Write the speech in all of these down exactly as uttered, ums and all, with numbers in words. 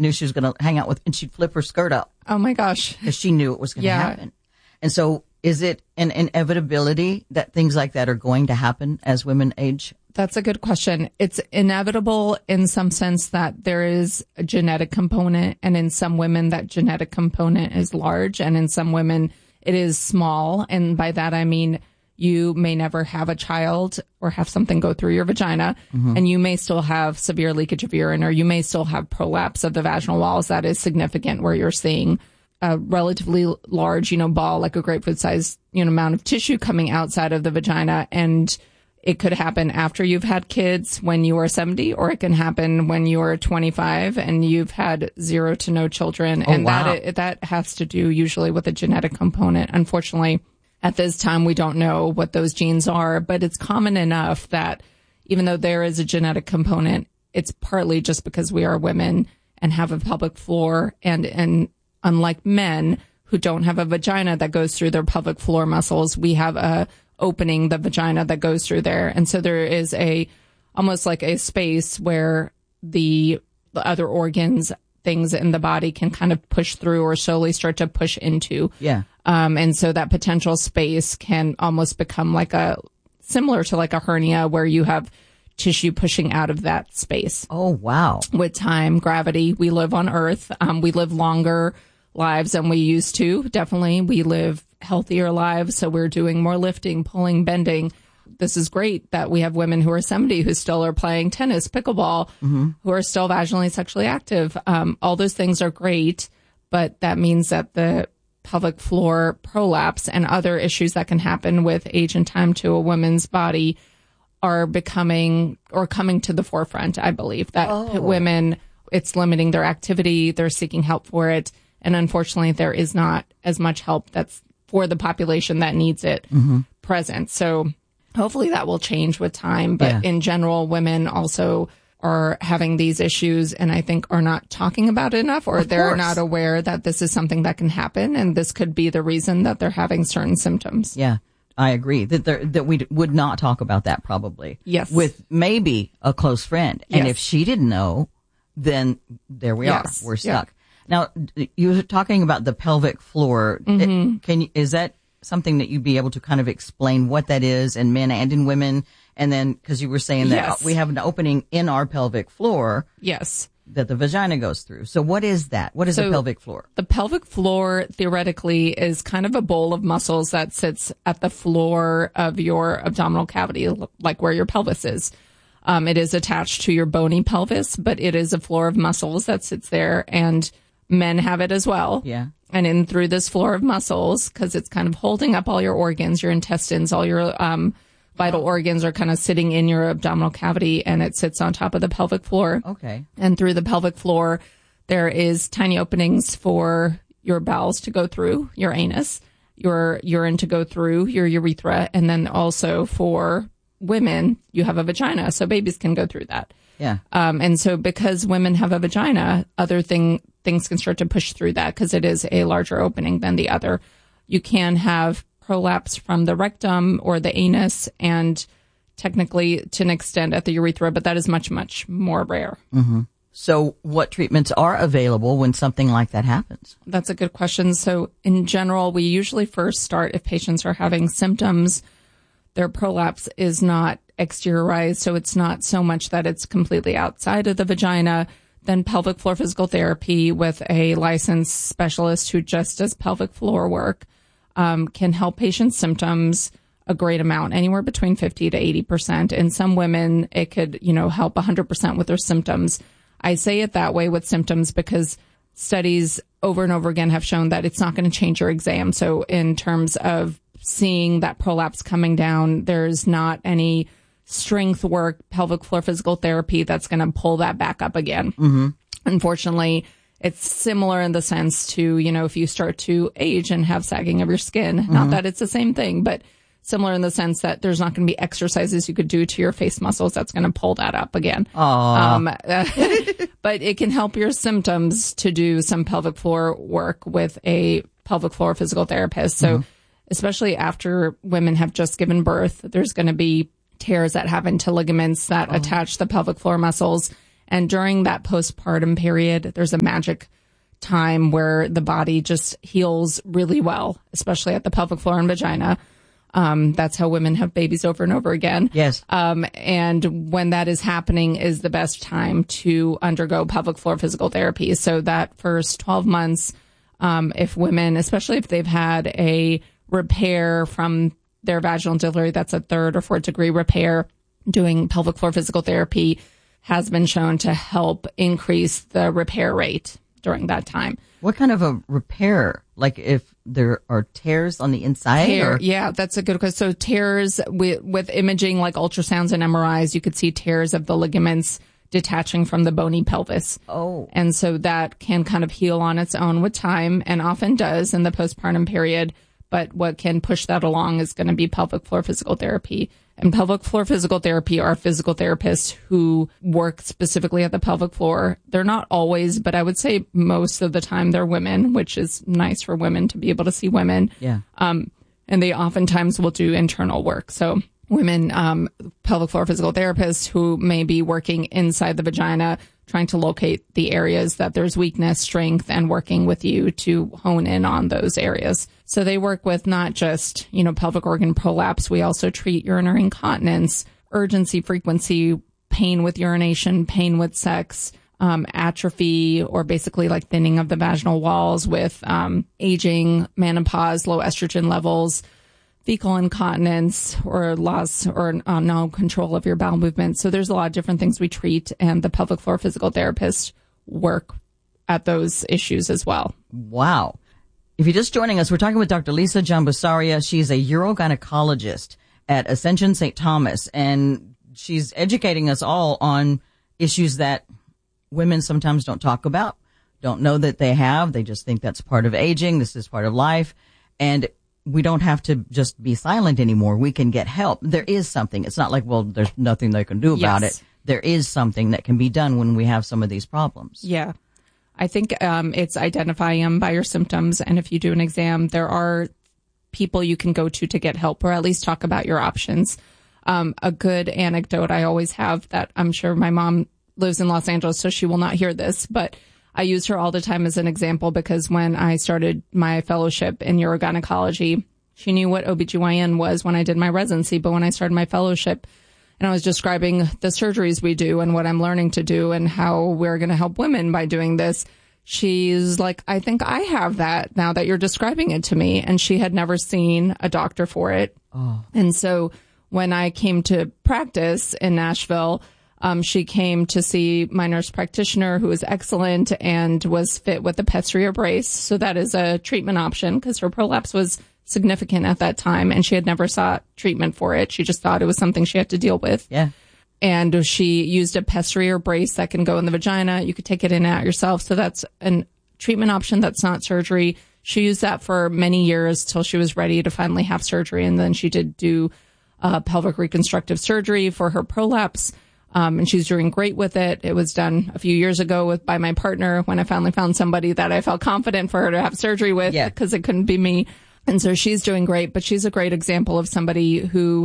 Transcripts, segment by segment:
knew she was going to hang out with, and she'd flip her skirt up. Oh my gosh. Because she knew it was going to Yeah. happen. And so is it an inevitability that things like that are going to happen as women age? That's a good question. It's inevitable in some sense that there is a genetic component, and in some women that genetic component is large, and in some women it is small. And by that I mean you may never have a child or have something go through your vagina, mm-hmm. and you may still have severe leakage of urine, or you may still have prolapse of the vaginal walls that is significant, where you're seeing a relatively large, you know, ball, like a grapefruit size, you know, amount of tissue coming outside of the vagina. And it could happen after you've had kids when you are seventy, or it can happen when you are twenty-five and you've had zero to no children. Oh, and wow. that that has to do usually with a genetic component. Unfortunately, at this time, we don't know what those genes are, but it's common enough that even though there is a genetic component, it's partly just because we are women and have a pelvic floor, and, and unlike men who don't have a vagina that goes through their pelvic floor muscles, we have a opening the vagina that goes through there. And so there is a almost like a space where the, the other organs, things in the body can kind of push through or slowly start to push into. Yeah. Um, and so that potential space can almost become like a, similar to like a hernia, where you have tissue pushing out of that space. Oh, wow. With time, gravity, we live on Earth. Um, we live longer lives than we used to. Definitely. We live healthier lives. So we're doing more lifting, pulling, bending. This is great that we have women who are seventy who still are playing tennis, pickleball, mm-hmm. who are still vaginally sexually active. Um, all those things are great, but that means that the pelvic floor prolapse and other issues that can happen with age and time to a woman's body are becoming or coming to the forefront. I believe that oh. women, it's limiting their activity. They're seeking help for it. And unfortunately, there is not as much help that's for the population that needs it mm-hmm. present. So hopefully that will change with time. But yeah. in general, women also are having these issues, and I think are not talking about it enough, or of they're course. not aware that this is something that can happen. And this could be the reason that they're having certain symptoms. Yeah, I agree that there, that we would not talk about that probably. Yes. With maybe a close friend. And yes. if she didn't know, then there we yes. are. We're stuck. Yeah. Now, you were talking about the pelvic floor. Mm-hmm. It, can you, is that something that you'd be able to kind of explain what that is in men and in women? And then, because you were saying that yes. we have an opening in our pelvic floor. Yes. That the vagina goes through. So what is that? What is so the pelvic floor? The pelvic floor theoretically is kind of a bowl of muscles that sits at the floor of your abdominal cavity, like where your pelvis is. Um, it is attached to your bony pelvis, but it is a floor of muscles that sits there, and men have it as well. Yeah. And in through this floor of muscles, because it's kind of holding up all your organs, your intestines, all your um vital organs are kind of sitting in your abdominal cavity, and it sits on top of the pelvic floor. Okay. And through the pelvic floor, there is tiny openings for your bowels to go through, your anus, your urine to go through, your urethra, and then also for women, you have a vagina, so babies can go through that. Yeah. Um, and so because women have a vagina, other thing things can start to push through that because it is a larger opening than the other. You can have prolapse from the rectum or the anus, and technically to an extent at the urethra, but that is much, much more rare. Mm-hmm. So what treatments are available when something like that happens? That's a good question. So in general, we usually first start if patients are having symptoms. Their prolapse is not exteriorized, so it's not so much that it's completely outside of the vagina. Then pelvic floor physical therapy with a licensed specialist who just does pelvic floor work um, can help patients' symptoms a great amount, anywhere between fifty to eighty percent. In some women, it could, you know, help one hundred percent with their symptoms. I say it that way with symptoms because studies over and over again have shown that it's not going to change your exam. So in terms of seeing that prolapse coming down, there's not any strength work, pelvic floor physical therapy that's going to pull that back up again. Mm-hmm. Unfortunately, it's similar in the sense to, you know, if you start to age and have sagging of your skin, mm-hmm. not that it's the same thing, but similar in the sense that there's not going to be exercises you could do to your face muscles that's going to pull that up again. Um, but it can help your symptoms to do some pelvic floor work with a pelvic floor physical therapist. So mm-hmm. especially after women have just given birth, there's going to be tears that happen to ligaments that oh. attach the pelvic floor muscles. And during that postpartum period, there's a magic time where the body just heals really well, especially at the pelvic floor and vagina. Um, that's how women have babies over and over again. Yes. Um, and when that is happening is the best time to undergo pelvic floor physical therapy. So that first twelve months, um, if women, especially if they've had a repair from their vaginal delivery, that's a third or fourth degree repair, doing pelvic floor physical therapy has been shown to help increase the repair rate during that time. What kind of a repair? Like if there are tears on the inside? Tear, or? yeah, that's a good question. So tears with, with imaging like ultrasounds and M R Is, you could see tears of the ligaments detaching from the bony pelvis. Oh. And so that can kind of heal on its own with time, and often does in the postpartum period. But what can push that along is going to be pelvic floor physical therapy. And pelvic floor physical therapy are physical therapists who work specifically at the pelvic floor. They're not always, but I would say most of the time they're women, which is nice for women to be able to see women. Yeah. Um, and they oftentimes will do internal work. So women, um, pelvic floor physical therapists who may be working inside the vagina, trying to locate the areas that there's weakness, strength, and working with you to hone in on those areas. So they work with not just, you know, pelvic organ prolapse. We also treat urinary incontinence, urgency, frequency, pain with urination, pain with sex, um, atrophy, or basically like thinning of the vaginal walls with um, aging, menopause, low estrogen levels, fecal incontinence, or loss or uh, no control of your bowel movement. So there's a lot of different things we treat, and the pelvic floor physical therapists work at those issues as well. Wow. If you're just joining us, we're talking with Doctor Lisa Jambusaria. She's a urogynecologist at Ascension Saint Thomas, and she's educating us all on issues that women sometimes don't talk about, don't know that they have. They just think that's part of aging. This is part of life. And we don't have to just be silent anymore. We can get help. There is something. It's not like, well, there's nothing they can do about Yes. it. There is something that can be done when we have some of these problems. Yeah. I think um, it's identifying them by your symptoms. And if you do an exam, there are people you can go to to get help, or at least talk about your options. Um, a good anecdote I always have that I'm sure my mom lives in Los Angeles, so she will not hear this, but I use her all the time as an example because when I started my fellowship in urogynecology, she knew what O B G Y N was when I did my residency. But when I started my fellowship and I was describing the surgeries we do and what I'm learning to do and how we're going to help women by doing this, she's like, I think I have that now that you're describing it to me. And she had never seen a doctor for it. Oh. And so when I came to practice in Nashville, Um, she came to see my nurse practitioner, who was excellent and was fit with the Pessary brace. So that is a treatment option because her prolapse was significant at that time and she had never sought treatment for it. She just thought it was something she had to deal with. Yeah. And she used a Pessary brace that can go in the vagina. You could take it in and out yourself. So that's a treatment option that's not surgery. She used that for many years till she was ready to finally have surgery. And then she did do uh, pelvic reconstructive surgery for her prolapse. Um, and she's doing great with it. It was done a few years ago with by my partner when I finally found somebody that I felt confident for her to have surgery with because yeah. it couldn't be me. And so she's doing great, but she's a great example of somebody who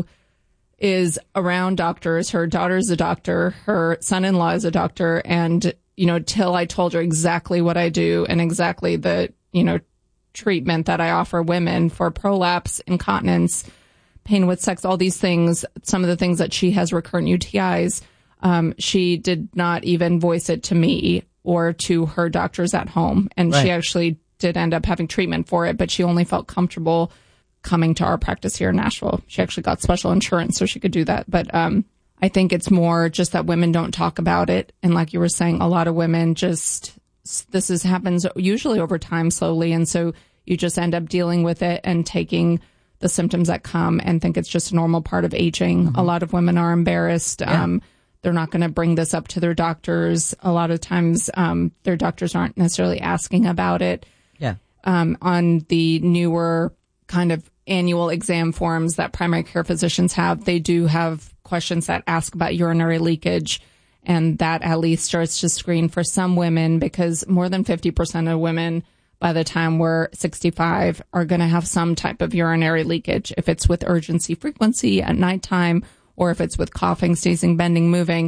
is around doctors. Her daughter's a doctor. Her son-in-law is a doctor. And, you know, till I told her exactly what I do and exactly the, you know, treatment that I offer women for prolapse, incontinence, pain with sex, all these things, some of the things that she has recurrent U T Is. Um, she did not even voice it to me or to her doctors at home. And right. she actually did end up having treatment for it, but she only felt comfortable coming to our practice here in Nashville. She actually got special insurance so she could do that. But um, I think it's more just that women don't talk about it. And like you were saying, a lot of women just, this is happens usually over time slowly. And so you just end up dealing with it and taking the symptoms that come and think it's just a normal part of aging. Mm-hmm. A lot of women are embarrassed. Yeah. Um, they're not going to bring this up to their doctors. A lot of times, um, their doctors aren't necessarily asking about it. Yeah. Um, on the newer kind of annual exam forms that primary care physicians have, they do have questions that ask about urinary leakage. And that at least starts to screen for some women because more than fifty percent of women by the time we're sixty-five are going to have some type of urinary leakage. If it's with urgency frequency at nighttime, or if it's with coughing, sneezing, bending, moving,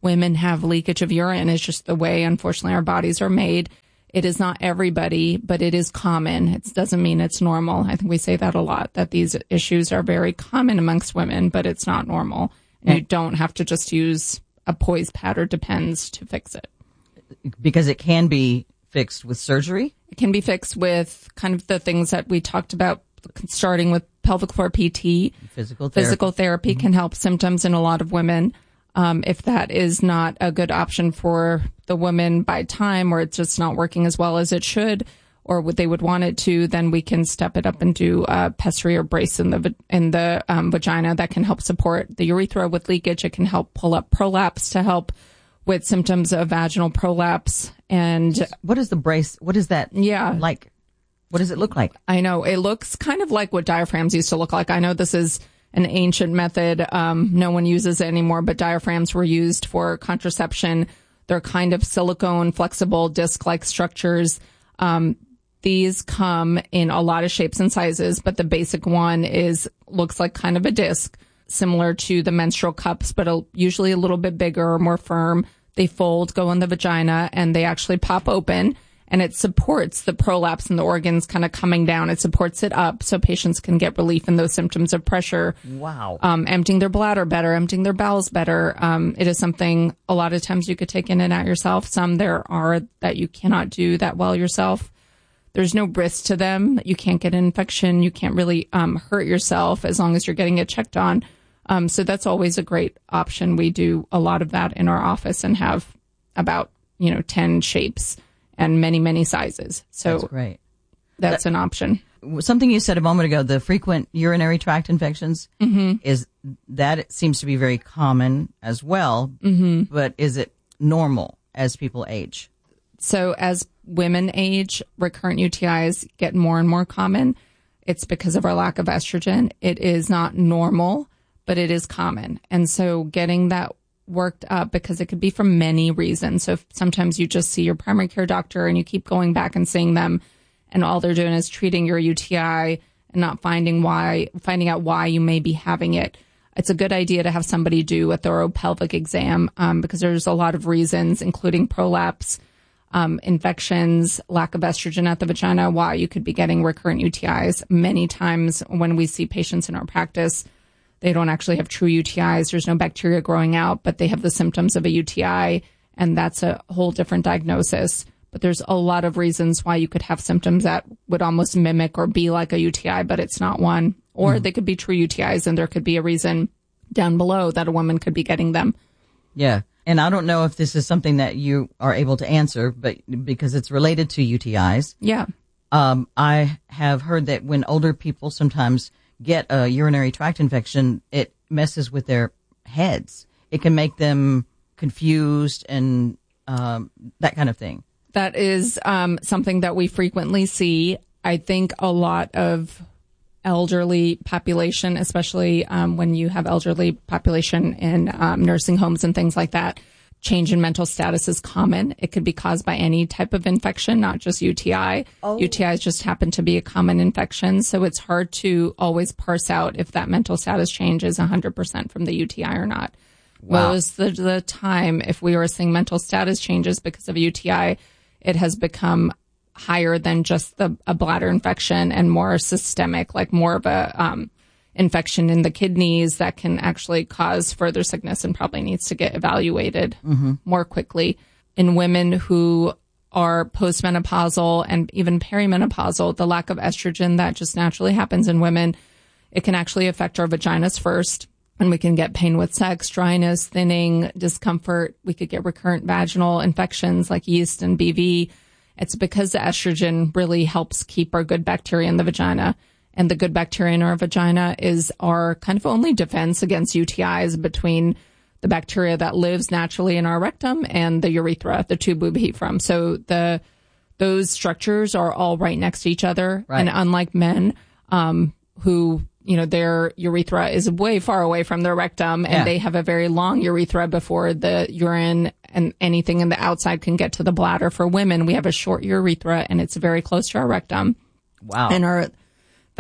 women have leakage of urine. It's just the way, unfortunately, our bodies are made. It is not everybody, but it is common. It doesn't mean it's normal. I think we say that a lot, that these issues are very common amongst women, but it's not normal. And you don't have to just use a poise pad or Depends to fix it. Because it can be fixed with surgery? It can be fixed with kind of the things that we talked about, starting with pelvic floor P T. Physical therapy. Physical therapy mm-hmm. can help symptoms in a lot of women. Um, if that is not a good option for the woman by time, or it's just not working as well as it should, or what they would want it to, then we can step it up and do a pessary or brace in the in the um, vagina that can help support the urethra with leakage. It can help pull up prolapse to help with symptoms of vaginal prolapse. And what is the brace? What is that? Yeah, like, what does it look like? I know it looks kind of like what diaphragms used to look like. I know this is an ancient method. Um, no one uses it anymore, but diaphragms were used for contraception. They're kind of silicone, flexible, disc-like structures. Um, these come in a lot of shapes and sizes, but the basic one is looks like kind of a disc, similar to the menstrual cups, but a, usually a little bit bigger or more firm. They fold, go in the vagina, and they actually pop open. And it supports the prolapse and the organs kind of coming down. It supports it up so patients can get relief in those symptoms of pressure. Wow. Um, emptying their bladder better, emptying their bowels better. Um, it is something a lot of times you could take in and out yourself. Some there are that you cannot do that well yourself. There's no risk to them. You can't get an infection. You can't really um, hurt yourself as long as you're getting it checked on. Um, so that's always a great option. We do a lot of that in our office and have about, you know, ten shapes and many, many sizes. So that's great. That's that, an option. Something you said a moment ago, the frequent urinary tract infections, mm-hmm. is that it seems to be very common as well, mm-hmm. but is it normal as people age? So as women age, recurrent U T Is get more and more common. It's because of our lack of estrogen. It is not normal, but it is common. And so getting that worked up, because it could be for many reasons. So if sometimes you just see your primary care doctor and you keep going back and seeing them, and all they're doing is treating your U T I and not finding why, finding out why you may be having it. It's a good idea to have somebody do a thorough pelvic exam, um, because there's a lot of reasons, including prolapse, um, infections, lack of estrogen at the vagina, why you could be getting recurrent U T Is. Many times when we see patients in our practice, they don't actually have true U T Is. There's no bacteria growing out, but they have the symptoms of a U T I, and that's a whole different diagnosis. But there's a lot of reasons why you could have symptoms that would almost mimic or be like a U T I, but it's not one. Or mm. they could be true U T Is, and there could be a reason down below that a woman could be getting them. Yeah. And I don't know if this is something that you are able to answer, but because it's related to U T Is. Yeah. Um, I have heard that when older people sometimes get a urinary tract infection, it messes with their heads. It can make them confused and um, that kind of thing. That is um, something that we frequently see. I think a lot of elderly population, especially um, when you have elderly population in um, nursing homes and things like that, change in mental status is common. It could be caused by any type of infection, not just U T I. Oh. U T Is just happen to be a common infection, so it's hard to always parse out if that mental status change is one hundred percent from the U T I or not. Wow. Most of the time, if we were seeing mental status changes because of a U T I, it has become higher than just the, a bladder infection and more systemic, like more of a um, infection in the kidneys that can actually cause further sickness and probably needs to get evaluated mm-hmm. more quickly. In women who are postmenopausal and even perimenopausal, the lack of estrogen that just naturally happens in women, it can actually affect our vaginas first. And we can get pain with sex, dryness, thinning, discomfort. We could get recurrent vaginal infections like yeast and B V. It's because the estrogen really helps keep our good bacteria in the vagina. And the good bacteria in our vagina is our kind of only defense against U T Is between the bacteria that lives naturally in our rectum and the urethra, the tube we behave from. So the those structures are all right next to each other. Right. And unlike men, um, who, you know, their urethra is way far away from their rectum, and yeah. they have a very long urethra before the urine and anything in the outside can get to the bladder. For women, we have a short urethra, and it's very close to our rectum. Wow. And our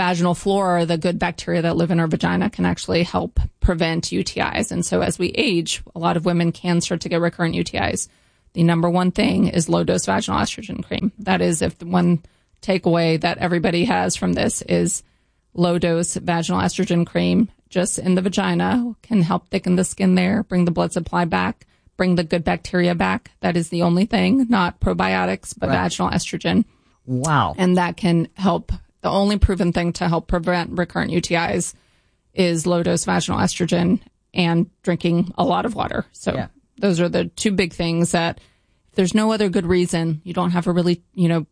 vaginal flora, the good bacteria that live in our vagina, can actually help prevent U T Is. And so as we age, a lot of women can start to get recurrent U T Is. The number one thing is low-dose vaginal estrogen cream. That is, if the one takeaway that everybody has from this is low-dose vaginal estrogen cream just in the vagina can help thicken the skin there, bring the blood supply back, bring the good bacteria back. That is the only thing, not probiotics, but right. vaginal estrogen. Wow. And that can help. The only proven thing to help prevent recurrent U T Is is low-dose vaginal estrogen and drinking a lot of water. So yeah. those are the two big things that if there's no other good reason, you don't have a really, you know,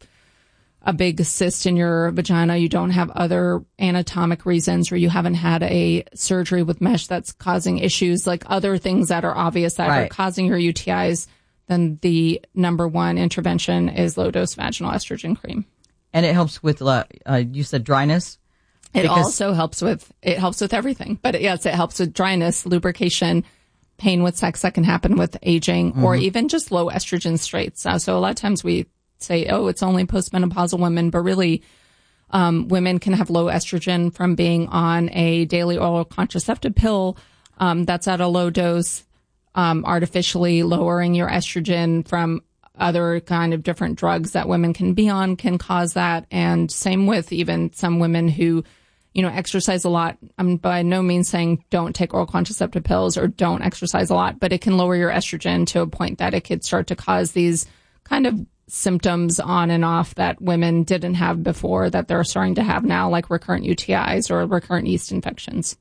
a big cyst in your vagina, you don't have other anatomic reasons, or you haven't had a surgery with mesh that's causing issues, like other things that are obvious that right. are causing your U T Is, then the number one intervention is low-dose vaginal estrogen cream. And it helps with, uh, you said dryness? It because- also helps with, it helps with everything. But yes, it helps with dryness, lubrication, pain with sex that can happen with aging, mm-hmm. or even just low estrogen straits. Uh, so a lot of times we say, oh, it's only postmenopausal women, but really um, women can have low estrogen from being on a daily oral contraceptive pill um, that's at a low dose, um, artificially lowering your estrogen from other kind of different drugs that women can be on can cause that. And same with even some women who, you know, exercise a lot. I'm by no means saying don't take oral contraceptive pills or don't exercise a lot, but it can lower your estrogen to a point that it could start to cause these kind of symptoms on and off that women didn't have before that they're starting to have now, like recurrent U T Is or recurrent yeast infections.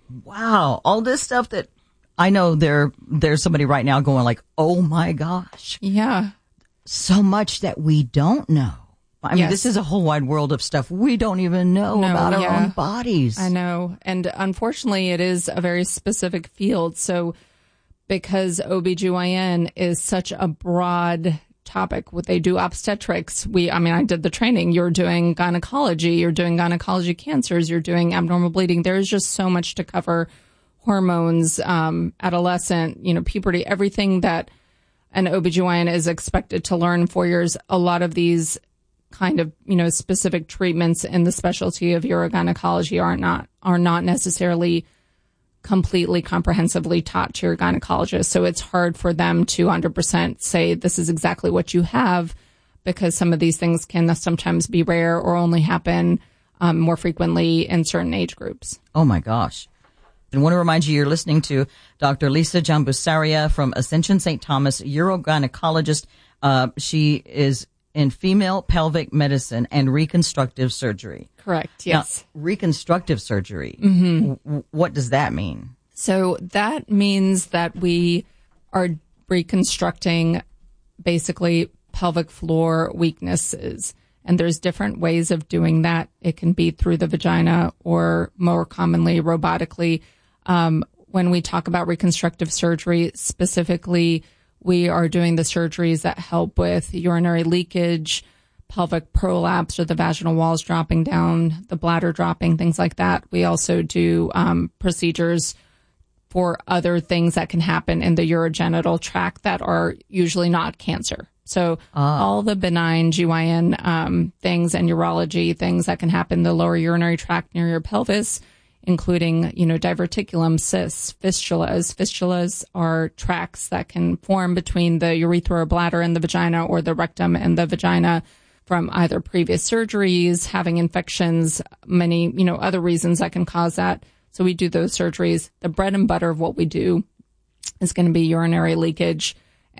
Wow. All this stuff that I know there, there's somebody right now going like, oh my gosh. Yeah. So much that we don't know. I mean, yes. this is a whole wide world of stuff we don't even know no, about yeah. our own bodies. I know. And unfortunately, it is a very specific field. So because O B G Y N is such a broad topic, what they do obstetrics, we, I mean, I did the training. You're doing gynecology, you're doing gynecology cancers, you're doing abnormal bleeding. There's just so much to cover. Hormones, um, adolescent, you know, puberty, everything that an O B G Y N is expected to learn in four years. A lot of these kind of, you know, specific treatments in the specialty of urogynecology are not, are not necessarily completely comprehensively taught to your gynecologist. So it's hard for them to one hundred percent say this is exactly what you have, because some of these things can sometimes be rare or only happen um, more frequently in certain age groups. Oh my gosh. I want to remind you, you're listening to Doctor Lisa Jambusaria from Ascension Saint Thomas, urogynecologist. Uh, she is in female pelvic medicine and reconstructive surgery. Correct, yes. Now, reconstructive surgery, mm-hmm. w- what does that mean? So that means that we are reconstructing basically pelvic floor weaknesses. And there's different ways of doing that. It can be through the vagina or more commonly robotically. Um, when we talk about reconstructive surgery, specifically, we are doing the surgeries that help with urinary leakage, pelvic prolapse or the vaginal walls dropping down, the bladder dropping, things like that. We also do um, procedures for other things that can happen in the urogenital tract that are usually not cancer. So ah. all the benign G Y N um, things and urology things that can happen in the lower urinary tract near your pelvis, including, you know, diverticulum, cysts, fistulas. Fistulas are tracts that can form between the urethra or bladder and the vagina, or the rectum and the vagina, from either previous surgeries, having infections, many, you know, other reasons that can cause that. So we do those surgeries. The bread and butter of what we do is going to be urinary leakage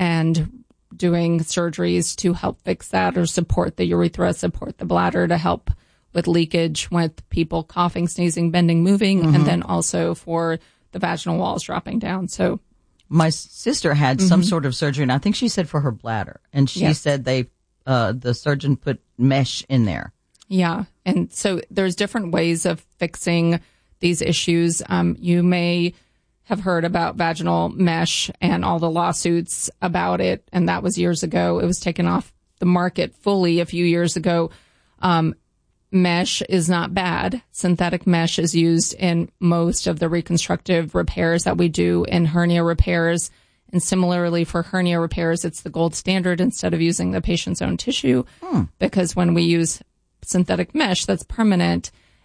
and doing surgeries to help fix that or support the urethra, support the bladder to help with leakage with people coughing, sneezing, bending, moving, mm-hmm. and then also for the vaginal walls dropping down. So my sister had mm-hmm. some sort of surgery, and I think she said for her bladder, and she yes. said they, uh, the surgeon put mesh in there. Yeah. And so there's different ways of fixing these issues. Um, you may have heard about vaginal mesh and all the lawsuits about it. And that was years ago. It was taken off the market fully a few years ago. Um, mesh is not bad. Synthetic mesh is used in most of the reconstructive repairs that we do in hernia repairs. And similarly for hernia repairs, it's the gold standard instead of using the patient's own tissue. Hmm. Because when we use synthetic mesh that's permanent,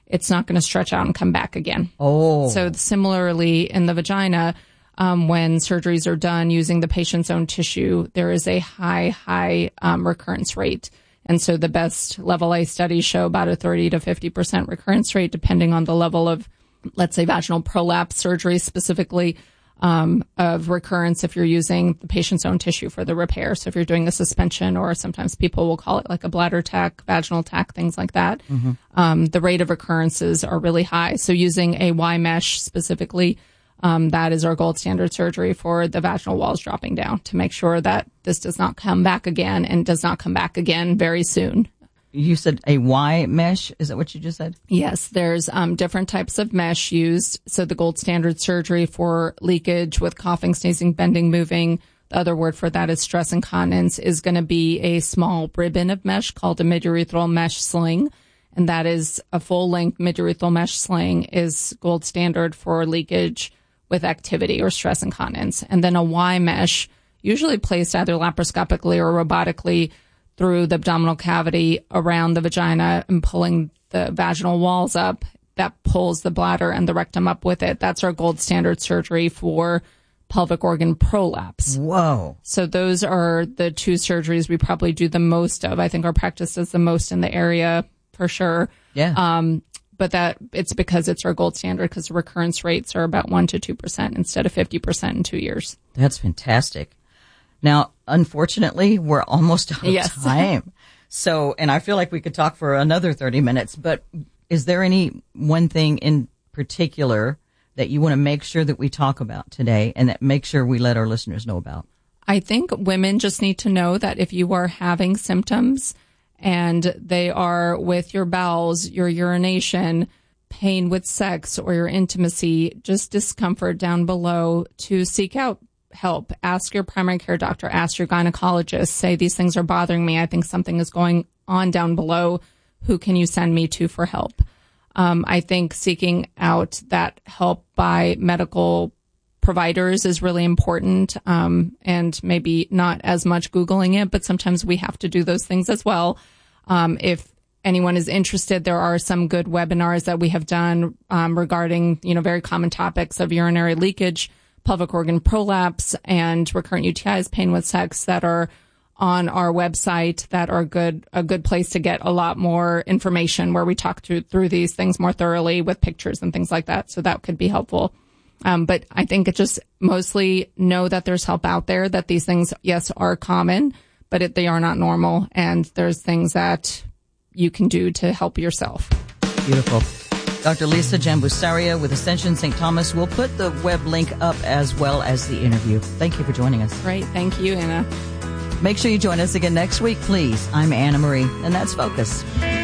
it's not going to stretch out and come back again. Oh. So similarly in the vagina, um, when surgeries are done using the patient's own tissue, there is a high, high um, recurrence rate. And so the best level A studies show about a thirty to fifty percent recurrence rate, depending on the level of, let's say, vaginal prolapse surgery specifically, um, of recurrence if you're using the patient's own tissue for the repair. So if you're doing a suspension, or sometimes people will call it like a bladder tack, vaginal tack, things like that, mm-hmm. um, the rate of recurrences are really high. So using a Y mesh specifically, Um, that is our gold standard surgery for the vaginal walls dropping down to make sure that this does not come back again and does not come back again very soon. You said a Y mesh? Is that what you just said? Yes, there's um, different types of mesh used. So the gold standard surgery for leakage with coughing, sneezing, bending, moving. The other word for that is stress incontinence is going to be a small ribbon of mesh called a midurethral mesh sling. And that is a full-length midurethral mesh sling is gold standard for leakage with activity or stress incontinence. And then a Y mesh, usually placed either laparoscopically or robotically through the abdominal cavity around the vagina and pulling the vaginal walls up, that pulls the bladder and the rectum up with it. That's our gold standard surgery for pelvic organ prolapse. Whoa. So those are the two surgeries we probably do the most of. I think our practice does the most in the area for sure. Yeah. Um, But that it's because it's our gold standard, because the recurrence rates are about one to two percent instead of fifty percent in two years. That's fantastic. Now, unfortunately, we're almost out of yes. time. So, and I feel like we could talk for another thirty minutes, but is there any one thing in particular that you want to make sure that we talk about today and that make sure we let our listeners know about? I think women just need to know that if you are having symptoms and they are with your bowels, your urination, pain with sex or your intimacy, just discomfort down below, to seek out help. Ask your primary care doctor, ask your gynecologist, say these things are bothering me. I think something is going on down below. Who can you send me to for help? Um, I think seeking out that help by medical providers is really important, um, and maybe not as much Googling it, but sometimes we have to do those things as well. Um, if anyone is interested, there are some good webinars that we have done um, regarding, you know, very common topics of urinary leakage, pelvic organ prolapse, and recurrent U T Is, pain with sex, that are on our website that are good, a good place to get a lot more information, where we talk through, through these things more thoroughly with pictures and things like that. So that could be helpful. Um, but I think it just mostly know that there's help out there, that these things, yes, are common, but it, they are not normal. And there's things that you can do to help yourself. Beautiful. Doctor Lisa Jambusaria with Ascension Saint Thomas. We'll put the web link up as well as the interview. Thank you for joining us. Great. Thank you, Anna. Make sure you join us again next week, please. I'm Anna Marie, and that's Focus.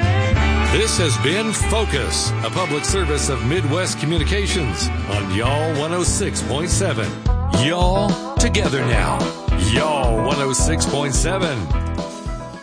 This has been Focus, a public service of Midwest Communications on Y'all one oh six point seven. Y'all together now. Y'all one oh six point seven.